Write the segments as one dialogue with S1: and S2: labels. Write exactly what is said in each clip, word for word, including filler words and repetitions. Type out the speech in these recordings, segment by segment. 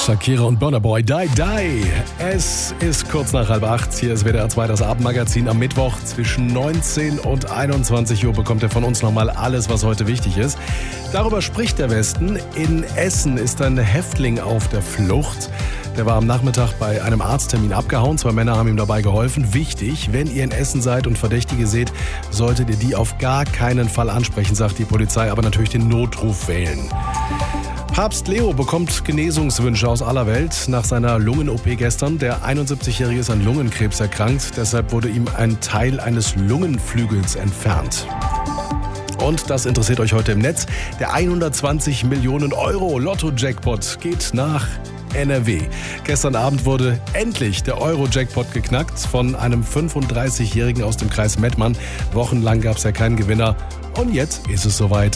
S1: Shakira und Burna Boy, Die Die. Es ist kurz nach halb acht. Hier ist W D R zwei, das Abendmagazin am Mittwoch. Zwischen neunzehn und einundzwanzig Uhr bekommt ihr von uns nochmal alles, was heute wichtig ist. Darüber spricht der Westen. In Essen ist ein Häftling auf der Flucht. Der war am Nachmittag bei einem Arzttermin abgehauen. Zwei Männer haben ihm dabei geholfen. Wichtig, wenn ihr in Essen seid und Verdächtige seht, solltet ihr die auf gar keinen Fall ansprechen, sagt die Polizei, aber natürlich den Notruf wählen. Papst Leo bekommt Genesungswünsche aus aller Welt nach seiner Lungen-O P gestern. Der einundsiebzigjährige ist an Lungenkrebs erkrankt. Deshalb wurde ihm ein Teil eines Lungenflügels entfernt. Und das interessiert euch heute im Netz. Der hundertzwanzig Millionen Euro Lotto-Jackpot geht nach N R W. Gestern Abend wurde endlich der Euro-Jackpot geknackt von einem fünfunddreißigjährigen aus dem Kreis Mettmann. Wochenlang gab es ja keinen Gewinner. Und jetzt ist es soweit.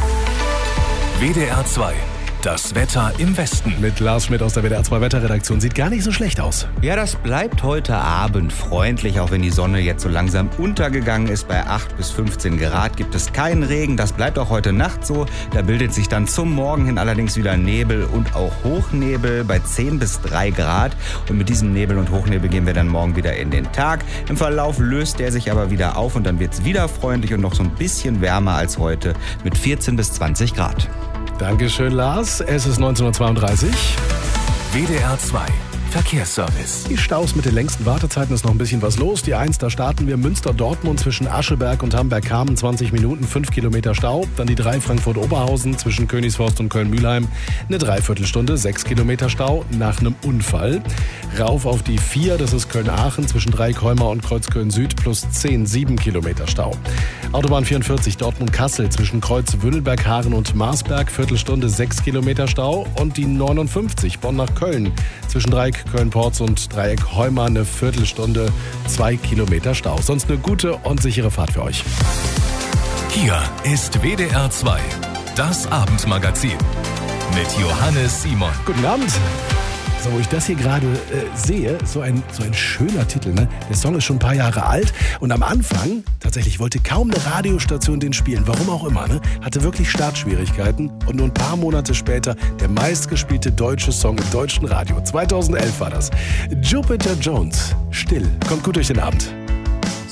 S2: W D R zwei. Das Wetter im Westen.
S1: Mit Lars Schmidt aus der W D R zwei Wetterredaktion. Sieht gar nicht so schlecht aus.
S3: Ja, das bleibt heute Abend freundlich, auch wenn die Sonne jetzt so langsam untergegangen ist. Bei acht bis fünfzehn Grad gibt es keinen Regen. Das bleibt auch heute Nacht so. Da bildet sich dann zum Morgen hin allerdings wieder Nebel und auch Hochnebel bei zehn bis drei Grad. Und mit diesem Nebel und Hochnebel gehen wir dann morgen wieder in den Tag. Im Verlauf löst der sich aber wieder auf und dann wird es wieder freundlich und noch so ein bisschen wärmer als heute mit vierzehn bis zwanzig Grad.
S1: Dankeschön, Lars. Es ist neunzehn Uhr zweiunddreißig.
S2: W D R zwei. Verkehrsservice.
S1: Die Staus mit den längsten Wartezeiten ist noch ein bisschen was los. Die eins, da starten wir Münster-Dortmund zwischen Ascheberg und Hamburg-Kamen, zwanzig Minuten, fünf Kilometer Stau. Dann die drei Frankfurt-Oberhausen zwischen Königsforst und Köln-Mühlheim, eine Dreiviertelstunde, sechs Kilometer Stau nach einem Unfall. Rauf auf die vier, das ist Köln-Aachen zwischen Dreieckholmer und Kreuzköln-Süd plus zehn, sieben Kilometer Stau. Autobahn vierundvierzig Dortmund-Kassel zwischen Kreuz-Wünnelberg-Haaren und Marsberg, Viertelstunde, sechs Kilometer Stau. Und die neunundfünfzig Bonn nach Köln zwischen Dreieck Köln-Porz und Dreieck Heuma eine Viertelstunde, zwei Kilometer Stau. Sonst eine gute und sichere Fahrt für euch.
S2: Hier ist W D R zwei, das Abendmagazin mit Johannes Simon.
S1: Guten Abend. So, wo ich das hier gerade äh, sehe, so ein, so ein schöner Titel, ne? Der Song ist schon ein paar Jahre alt und am Anfang, tatsächlich wollte kaum eine Radiostation den spielen, warum auch immer, ne? Hatte wirklich Startschwierigkeiten und nur ein paar Monate später der meistgespielte deutsche Song im deutschen Radio. zweitausendelf war das. Jupiter Jones, Still, kommt gut durch den Abend.